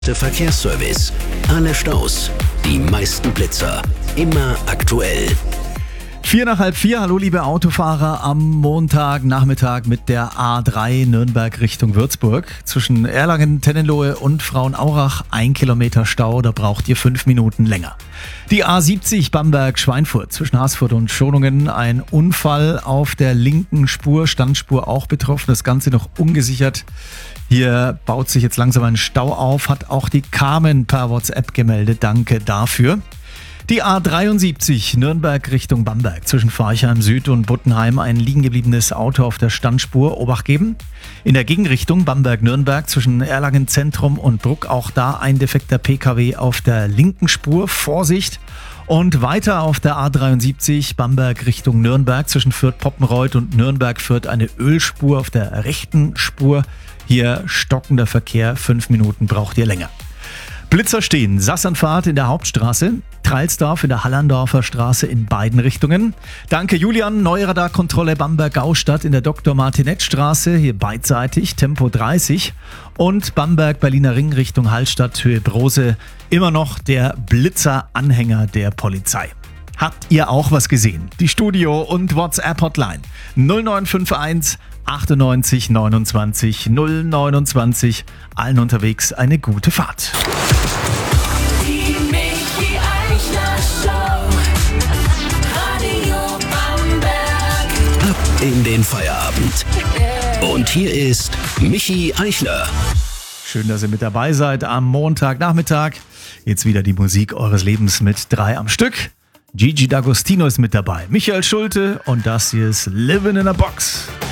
Der Verkehrsservice. Alle Staus, die meisten Blitzer, immer aktuell. 4:03, hallo liebe Autofahrer, am Montagnachmittag mit der A3 Nürnberg Richtung Würzburg. Zwischen Erlangen, Tennenlohe und Frauenaurach 1 Kilometer Stau, da braucht ihr 5 Minuten länger. Die A70 Bamberg-Schweinfurt zwischen Haßfurt und Schonungen, ein Unfall auf der linken Spur, Standspur auch betroffen, das Ganze noch ungesichert. Hier baut sich jetzt langsam ein Stau auf, hat auch die Carmen per WhatsApp gemeldet, danke dafür. Die A73 Nürnberg Richtung Bamberg zwischen Forchheim Süd und Buttenheim, ein liegen gebliebenes Auto auf der Standspur, Obacht geben. In der Gegenrichtung Bamberg-Nürnberg zwischen Erlangen Zentrum und Bruck, auch da ein defekter PKW auf der linken Spur, Vorsicht. Und weiter auf der A73 Bamberg Richtung Nürnberg zwischen Fürth-Poppenreuth und Nürnberg-Fürth eine Ölspur auf der rechten Spur. Hier stockender Verkehr, 5 Minuten braucht ihr länger. Blitzer stehen, Sassernfahrt in der Hauptstraße, Treilsdorf in der Hallandorfer Straße in beiden Richtungen. Danke Julian, neue Radarkontrolle Bamberg-Gaustadt in der Dr.Martinett-Straße, hier beidseitig, Tempo 30. Und Bamberg-Berliner Ring Richtung Hallstatt, Höhe Brose, immer noch der Blitzer-Anhänger der Polizei. Habt ihr auch was gesehen? Die Studio- und WhatsApp-Hotline 0951 98 29 029. Allen unterwegs eine gute Fahrt. Die Michi Eichler Show. Radio Bamberg. Ab in den Feierabend. Und hier ist Michi Eichler. Schön, dass ihr mit dabei seid am Montagnachmittag. Jetzt wieder die Musik eures Lebens mit 3 am Stück. Gigi D'Agostino ist mit dabei, Michael Schulte und das hier ist Living in a Box.